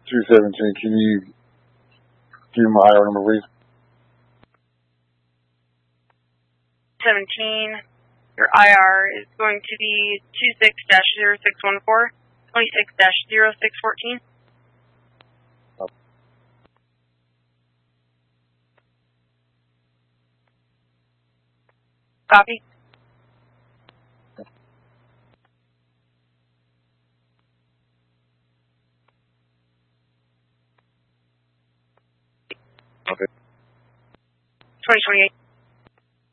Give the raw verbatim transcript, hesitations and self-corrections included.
two seventeen, can you give me my I R number, please? seventeen, your I R is going to be two six dash zero six one four, twenty-six dash zero six one four. Copy. Okay. twenty twenty-eight.